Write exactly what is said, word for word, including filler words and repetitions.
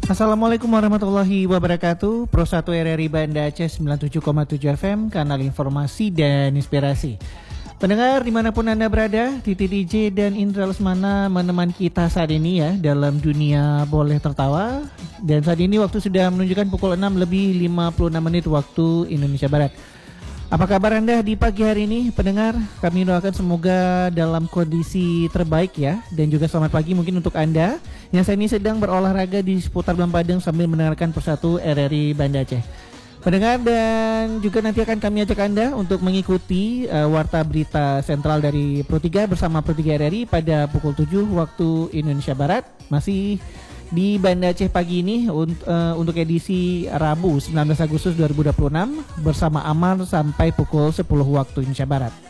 Assalamualaikum warahmatullahi wabarakatuh. Pro satu R R I Banda Aceh sembilan puluh tujuh koma tujuh F M, kanal informasi dan inspirasi. Pendengar dimanapun Anda berada, Titi D J dan Indra Lesmana menemani kita saat ini ya dalam dunia boleh tertawa. Dan saat ini waktu sudah menunjukkan pukul enam lebih lima puluh enam menit waktu Indonesia Barat. Apa kabar Anda di pagi hari ini, pendengar? Kami doakan semoga dalam kondisi terbaik ya. Dan juga selamat pagi mungkin untuk Anda yang saat ini sedang berolahraga di seputar Bulan Padang sambil mendengarkan Pro satu R R I Banda Aceh. Pendengar, dan juga nanti akan kami ajak Anda untuk mengikuti uh, Warta Berita Sentral dari Pro tiga bersama Pro tiga R R I pada pukul tujuh waktu Indonesia Barat. Masih di Banda Aceh pagi ini untuk, uh, untuk edisi Rabu sembilan belas Agustus dua ribu dua puluh enam bersama Amar sampai pukul sepuluh waktu Indonesia Barat.